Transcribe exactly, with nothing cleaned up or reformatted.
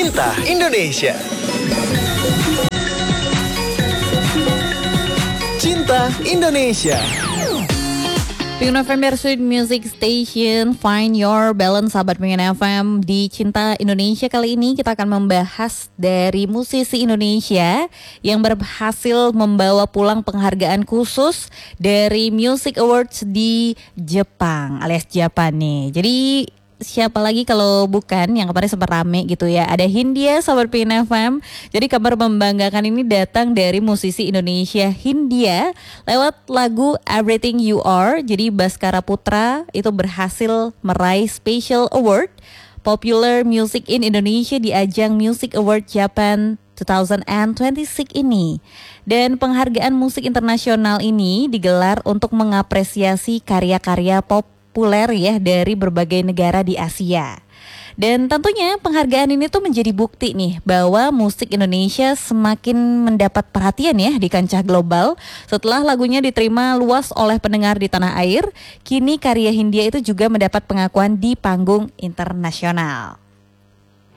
Cinta Indonesia. Cinta Indonesia. Pengen F M Sweet Music Station, Find Your Balance, sahabat Pengen F M. Di Cinta Indonesia kali ini kita akan membahas dari musisi Indonesia yang berhasil membawa pulang penghargaan khusus dari Music Awards di Jepang alias Japan nih. Jadi siapa lagi kalau bukan yang kemarin sempat rame gitu ya, ada Hindia, sahabat Pengen F M. Jadi kabar membanggakan ini datang dari musisi Indonesia Hindia lewat lagu Everything You Are. Jadi Baskara Putra itu berhasil meraih Special Award Popular Music in Indonesia di ajang Music Award Japan dua ribu dua puluh enam ini. Dan penghargaan musik internasional ini digelar untuk mengapresiasi karya-karya pop populer ya dari berbagai negara di Asia. Dan tentunya penghargaan ini tuh menjadi bukti nih bahwa musik Indonesia semakin mendapat perhatian ya di kancah global. Setelah lagunya diterima luas oleh pendengar di tanah air, kini karya Hindia itu juga mendapat pengakuan di panggung internasional.